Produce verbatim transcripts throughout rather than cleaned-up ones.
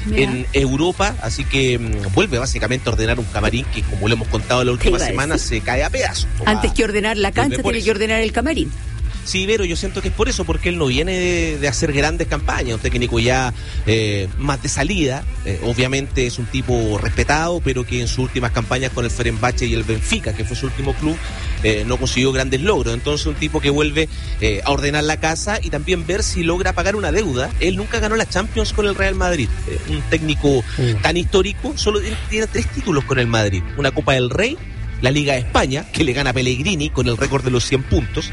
Mira. en Europa, así que mmm, vuelve básicamente a ordenar un camarín que, como lo hemos contado la última semana, se cae a pedazos. Antes que ordenar la cancha, tiene que ordenar el camarín. Sí, Vero, yo siento que es por eso, porque él no viene de, de hacer grandes campañas, un técnico ya eh, más de salida, eh, obviamente es un tipo respetado, pero que en sus últimas campañas con el Fenerbahce y el Benfica, que fue su último club, eh, no consiguió grandes logros. Entonces un tipo que vuelve eh, a ordenar la casa y también ver si logra pagar una deuda. Él nunca ganó la Champions con el Real Madrid, eh, un técnico mm. tan histórico, solo tiene tres títulos con el Madrid, una Copa del Rey, la Liga de España, que le gana a Pellegrini con el récord de los cien puntos,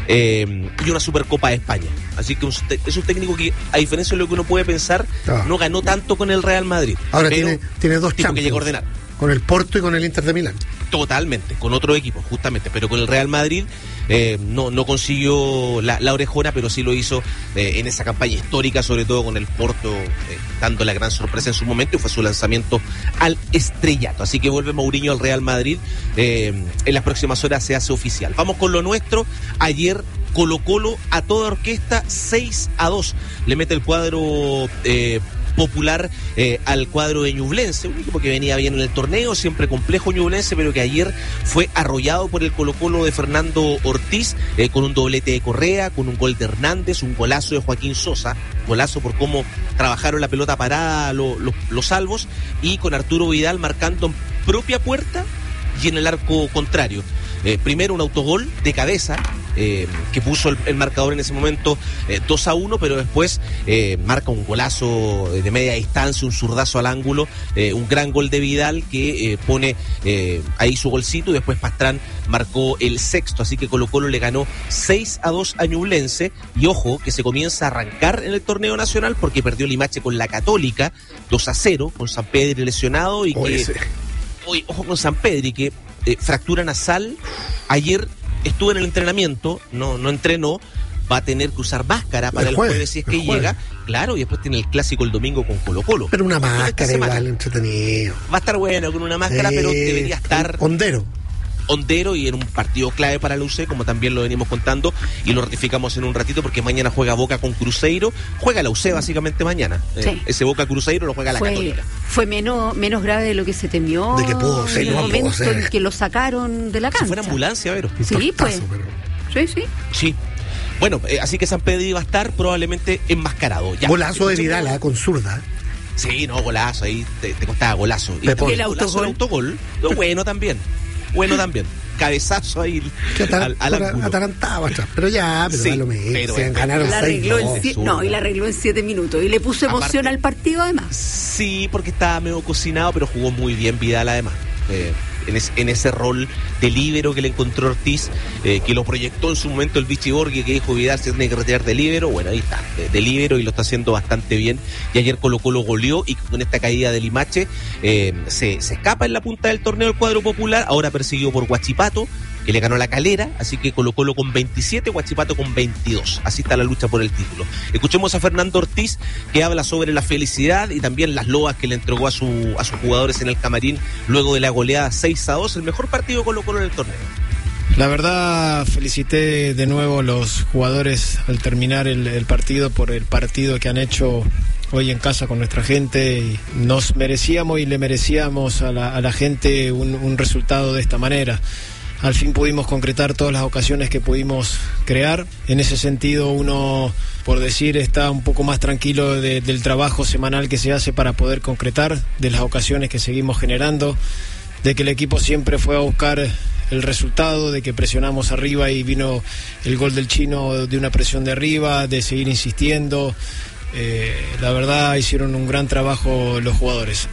eh, y una Supercopa de España. Así que un, es un técnico que, a diferencia de lo que uno puede pensar, ah. no ganó tanto con el Real Madrid. Ahora tiene, tiene dos Champions, que llega a ordenar. Con el Porto y con el Inter de Milán. Totalmente, con otro equipo, justamente, pero con el Real Madrid eh, no, no consiguió la, la orejona, pero sí lo hizo eh, en esa campaña histórica, sobre todo con el Porto, eh, dando la gran sorpresa en su momento, y fue su lanzamiento al estrellato. Así que vuelve Mourinho al Real Madrid, eh, en las próximas horas se hace oficial. Vamos con lo nuestro. Ayer Colo-Colo a toda orquesta, seis a dos, le mete el cuadro eh, popular eh, al cuadro de Ñublense, un equipo que venía bien en el torneo, siempre complejo Ñublense, pero que ayer fue arrollado por el Colo-Colo de Fernando Ortiz, eh, con un doblete de Correa, con un gol de Hernández, un golazo de Joaquín Sosa, golazo por cómo trabajaron la pelota parada lo, lo, los salvos, y con Arturo Vidal marcando en propia puerta y en el arco contrario. Eh, primero un autogol de cabeza, eh, que puso el, el marcador en ese momento eh, dos a uno, pero después eh, marca un golazo de media distancia, un zurdazo al ángulo, eh, un gran gol de Vidal que eh, pone eh, ahí su golcito, y después Pastrán marcó el sexto. Así que Colo-Colo le ganó seis a dos a Ñublense, y ojo que se comienza a arrancar en el torneo nacional, porque perdió Limache con la Católica dos a cero, con San Pedro lesionado, y Oye, que sí. Oye, ojo con San Pedro, y que eh, fractura nasal. Ayer estuvo en el entrenamiento, no, no entrenó, va a tener que usar máscara para el, el jueves, jueves si es que llega, claro, y después tiene el clásico el domingo con Colo-Colo. Pero una máscara igual, entretenido. Va a estar bueno con una máscara, eh, pero debería estar hondero. Hondero y en un partido clave para la U C, como también lo venimos contando, y lo ratificamos en un ratito, porque mañana juega Boca con Cruzeiro, juega la U C básicamente mañana, sí. eh, ese Boca Cruzeiro lo juega la fue, Católica. Fue menos, menos grave de lo que se temió, de que pudo ser, en el no momento pudo ser. en que lo sacaron de la cancha. Si fuera ambulancia, Vero. Sí, pues. Sí, sí. Sí. Bueno, eh, así que San Pedro iba a estar probablemente enmascarado. Ya, golazo de Vidal, ¿eh? Con zurda. Sí, no, golazo, ahí te, te costaba golazo. Y el autogol. El autogol, no, bueno también, bueno también. Cabezazo ahí atar, al, al ángulo. Atarantado, pero ya, pero sí, da lo mismo. Pero, se ganaron la seis, arregló no, en si, no, y la arregló en siete minutos. Y le puso emoción Aparte, al partido además. Sí, porque estaba medio cocinado, pero jugó muy bien Vidal además. Eh, en, es, en ese rol de líbero que le encontró Ortiz, eh, que lo proyectó en su momento el Vichy Borghi, que dijo Vidal se tiene que retirar de líbero. Bueno, ahí está, de, de líbero, y lo está haciendo bastante bien. Y ayer Colo-Colo goleó, y con esta caída de Limache eh, se, se escapa en la punta del torneo el cuadro popular, ahora perseguido por Huachipato, que le ganó la Calera, así que Colo-Colo con veintisiete, Huachipato con veintidós. Así está la lucha por el título. Escuchemos a Fernando Ortiz, que habla sobre la felicidad y también las loas que le entregó a, su, a sus jugadores en el camarín luego de la goleada seis a dos, el mejor partido de Colo-Colo en el torneo. La verdad, felicité de nuevo a los jugadores al terminar el, el partido por el partido que han hecho hoy en casa con nuestra gente, y nos merecíamos y le merecíamos a la, a la gente un, un resultado de esta manera. Al fin pudimos concretar todas las ocasiones que pudimos crear. En ese sentido, uno, por decir, está un poco más tranquilo de, del trabajo semanal que se hace para poder concretar, de las ocasiones que seguimos generando, de que el equipo siempre fue a buscar el resultado, de que presionamos arriba y vino el gol del chino de una presión de arriba, de seguir insistiendo. Eh, la verdad, hicieron un gran trabajo los jugadores.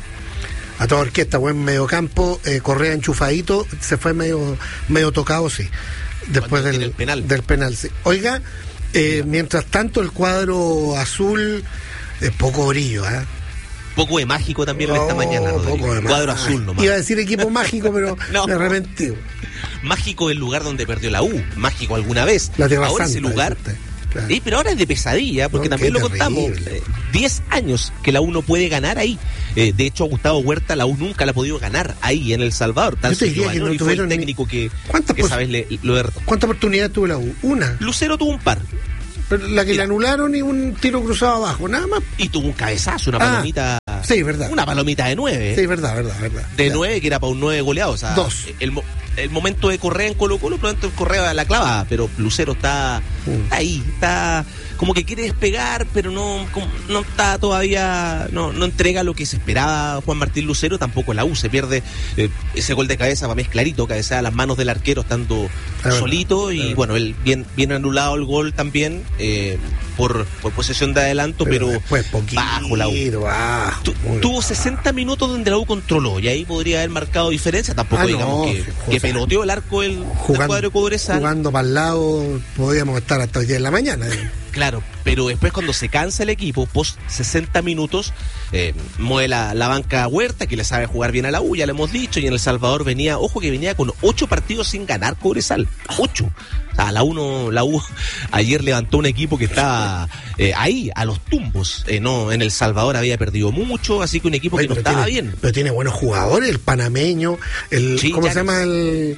A toda orquesta, buen mediocampo, eh, Correa enchufadito, se fue medio medio tocado, sí, después del penal. del penal, sí. Oiga, eh, mientras tanto el cuadro azul, eh, poco brillo, ¿eh? Poco de mágico también oh, esta mañana, Rodrigo. Poco de cuadro mágico. Azul nomás. Iba a decir equipo mágico, pero no. me arrepentí. Mágico el lugar donde perdió la U, mágico alguna vez. La Tierra Ahora Santa, ese lugar... Claro. Sí, pero ahora es de pesadilla, porque no, también lo contamos. diez eh, años que la U no puede ganar ahí. Eh, de hecho, a Gustavo Huerta la U nunca la ha podido ganar ahí en El Salvador. Tal Yo te diría que no fue el técnico ni... que, ¿Cuántas que sabes le, lo de... ¿Cuántas oportunidades tuvo la U? Una. Lucero tuvo un par. Pero la que sí. le anularon y un tiro cruzado abajo, nada más. Y tuvo un cabezazo, una palomita. Ah, sí, verdad. Una palomita de nueve. Sí, verdad, verdad, verdad. De ya. nueve, que era para un nueve goleado. O sea, Dos. El, el momento de Correa en Colo-Colo, probablemente Correa la clava, pero Lucero está, uh. está ahí, está como que quiere despegar, pero no, no está todavía, no, no entrega lo que se esperaba Juan Martín Lucero, tampoco la U, se pierde eh, ese gol de cabeza, para mí es clarito, cabecea a las manos del arquero estando ah, solito, y ah, bueno, él bien, bien anulado el gol también, eh, por, por posesión de adelanto, pero, pero después, poquito, bajo la U. Bajo, tu, tuvo bajo. sesenta minutos donde la U controló, y ahí podría haber marcado diferencia, tampoco ah, digamos no, que, que peloteó el arco el, jugando, el cuadro de Cobresal. Jugando para el lado, podíamos estar hasta hoy día en la mañana. Claro, pero después cuando se cansa el equipo, post sesenta minutos, eh, mueve la, la banca Huerta, que le sabe jugar bien a la U, ya lo hemos dicho, y en El Salvador venía, ojo que venía con ocho partidos sin ganar Cobresal, ocho. O sea, la U, no, la U ayer levantó un equipo que estaba eh, ahí, a los tumbos, eh, no, en El Salvador había perdido mucho, así que un equipo Oye, que no estaba tiene, bien. Pero tiene buenos jugadores, el panameño, el, sí, ¿cómo ya se llama? El...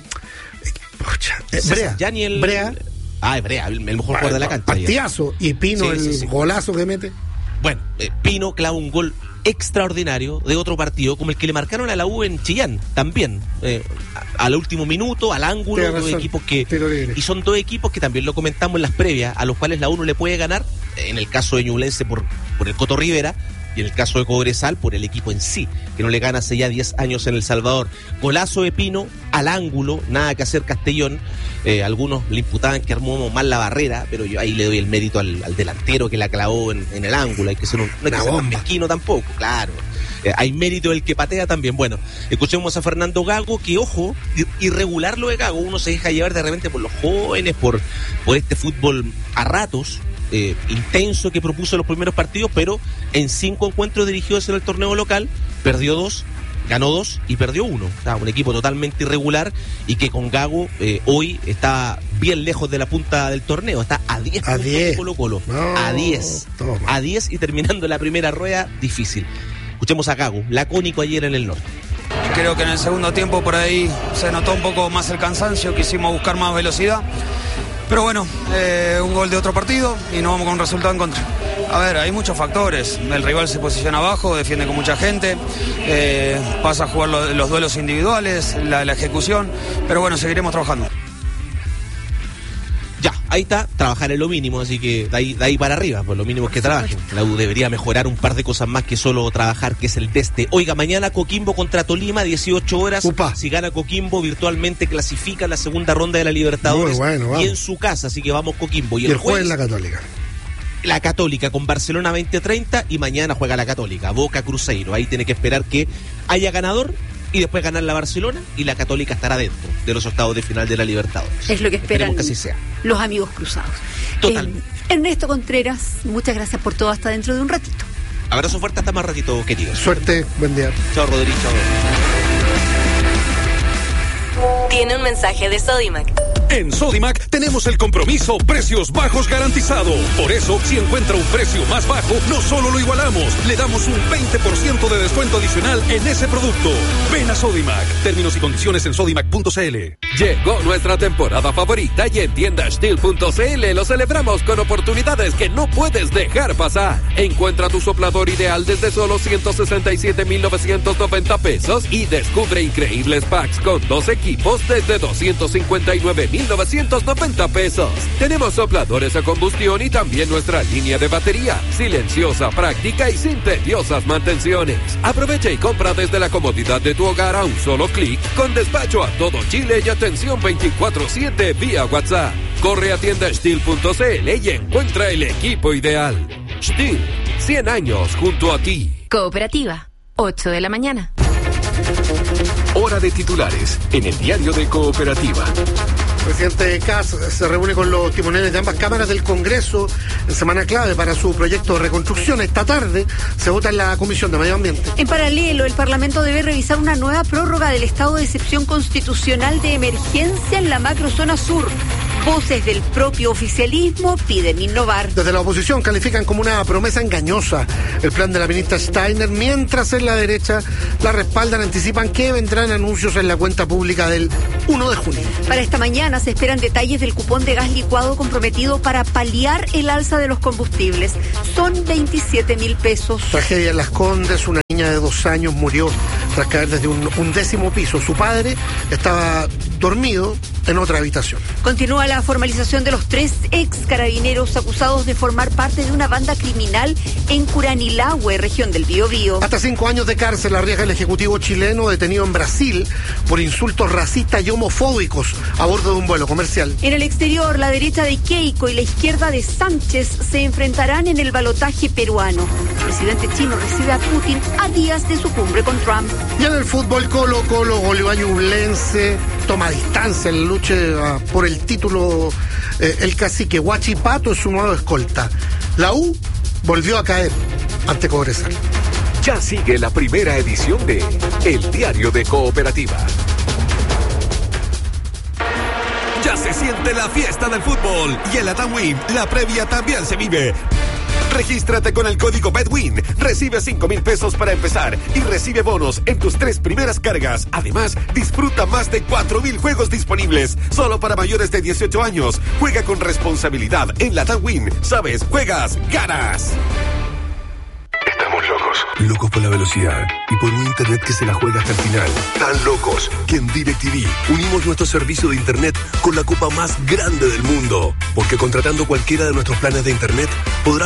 Pucha, eh, Brea. Ya ni el... Brea. Ah, es Brea, el mejor jugador de la cancha. Partidazo. Y Pino, sí, el sí, sí. golazo que mete. Bueno, eh, Pino clava un gol extraordinario de otro partido, como el que le marcaron a la U en Chillán, también. Eh, a, al último minuto, al ángulo, dos equipos que... Y son dos equipos que también lo comentamos en las previas, a los cuales la U no le puede ganar, en el caso de Ñublense por, por el Coto Rivera, y en el caso de Cobresal por el equipo en sí, que no le gana hace ya diez años en El Salvador. Golazo de Pino al ángulo, nada que hacer Castellón. Eh, algunos le imputaban que armó mal la barrera, pero yo ahí le doy el mérito al, al delantero que la clavó en, en el ángulo. Hay que ser un, no hay que ser un mezquino tampoco, claro. Eh, hay mérito del que patea también. Bueno, escuchemos a Fernando Gago, que ojo, irregular lo de Gago, uno se deja llevar de repente por los jóvenes, por, por este fútbol a ratos, Eh, intenso que propuso los primeros partidos, pero en cinco encuentros dirigidos en el torneo local, perdió dos, ganó dos y perdió uno. O sea, un equipo totalmente irregular y que con Gago eh, hoy está bien lejos de la punta del torneo, está a diez puntos de Colo Colo, no, a diez, toma. a diez y terminando la primera rueda, difícil. Escuchemos a Gago, lacónico ayer en el norte. Creo que en el segundo tiempo por ahí se notó un poco más el cansancio, quisimos buscar más velocidad. Pero bueno, eh, un gol de otro partido y nos vamos con un resultado en contra. A ver, hay muchos factores. El rival se posiciona abajo, defiende con mucha gente, eh, pasa a jugar lo, los duelos individuales, la, la ejecución. Pero bueno, seguiremos trabajando. Ya, ahí está, trabajar en lo mínimo, así que de ahí, de ahí para arriba, pues lo mínimo es que trabajen. La U debería mejorar un par de cosas más que solo trabajar, que es el teste. Oiga, mañana Coquimbo contra Tolima, dieciocho horas. Upa. Si gana Coquimbo, virtualmente clasifica la segunda ronda de la Libertadores. Muy bueno, y en su casa, así que vamos Coquimbo. Y, y el, el jueves la Católica. La Católica con Barcelona veinte treinta y mañana juega la Católica, Boca Cruzeiro. Ahí tiene que esperar que haya ganador y después ganar la Barcelona y la Católica estará dentro de los octavos de final de la Libertadores. Es lo que esperan que así sea. Los amigos cruzados. Totalmente. Eh, Ernesto Contreras, muchas gracias por todo, hasta dentro de un ratito. Abrazo fuerte, hasta más ratito, queridos. Suerte, buen día. Chao, Rodrigo. Tiene un mensaje de Sodimac. En Sodimac tenemos el compromiso precios bajos garantizado. Por eso, si encuentra un precio más bajo, no solo lo igualamos, le damos un veinte por ciento de descuento adicional en ese producto. Ven a Sodimac. Términos y condiciones en sodimac punto c l. Llegó nuestra temporada favorita y en tienda steel punto c l lo celebramos con oportunidades que no puedes dejar pasar. Encuentra tu soplador ideal desde solo ciento sesenta y siete mil novecientos noventa pesos y descubre increíbles packs con dos equipos desde doscientos cincuenta y nueve mil novecientos noventa pesos. Tenemos sopladores a combustión y también nuestra línea de batería, silenciosa, práctica y sin tediosas mantenciones. Aprovecha y compra desde la comodidad de tu hogar a un solo clic, con despacho a todo Chile y atención veinticuatro siete vía WhatsApp. Corre a tienda steel punto c l y encuentra el equipo ideal. Steel, cien años junto a ti. Cooperativa, ocho de la mañana. Hora de titulares en el diario de Cooperativa. El presidente Kast se reúne con los timoneles de ambas cámaras del Congreso en semana clave para su proyecto de reconstrucción. Esta tarde se vota en la Comisión de Medio Ambiente. En paralelo, el Parlamento debe revisar una nueva prórroga del estado de excepción constitucional de emergencia en la macrozona sur. Voces del propio oficialismo piden innovar. Desde la oposición califican como una promesa engañosa el plan de la ministra Steiner, mientras en la derecha la respaldan, anticipan que vendrán anuncios en la cuenta pública del uno de junio. Para esta mañana se esperan detalles del cupón de gas licuado comprometido para paliar el alza de los combustibles. Son veintisiete mil pesos. Tragedia en Las Condes, una niña de dos años murió tras caer desde un, un décimo piso. Su padre estaba dormido en otra habitación. Continúa la formalización de los tres ex carabineros acusados de formar parte de una banda criminal en Curanilahue, región del Biobío. Hasta cinco años de cárcel arriesga el ejecutivo chileno detenido en Brasil por insultos racistas y homofóbicos a bordo de un vuelo comercial. En el exterior, la derecha de Keiko y la izquierda de Sánchez se enfrentarán en el balotaje peruano. El presidente chino recibe a Putin a días de su cumbre con Trump. Y en el fútbol, Colo Colo goleó a Ñublense, toma distancia en la lucha uh, por el título. eh, el cacique Huachipato es su nuevo escolta. La U volvió a caer ante Cobresal. Ya sigue la primera edición de El Diario de Cooperativa. Ya se siente la fiesta del fútbol y en la TAMWIN la previa también se vive. Regístrate con el código BETWIN, recibe cinco mil pesos para empezar y recibe bonos en tus tres primeras cargas. Además, disfruta más de cuatro mil juegos disponibles, solo para mayores de dieciocho años. Juega con responsabilidad en la TAMWIN. Sabes, juegas, ganas. Estamos locos. Locos por la velocidad y por un internet que se la juega hasta el final. Tan locos que en DirecTV unimos nuestro servicio de internet con la copa más grande del mundo. Porque contratando cualquiera de nuestros planes de internet podrás